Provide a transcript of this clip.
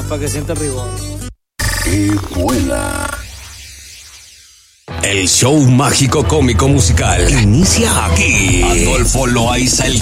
para que sienta el rigor. ¡Qué buena! El show mágico cómico musical inicia aquí. Adolfo Loaiza, el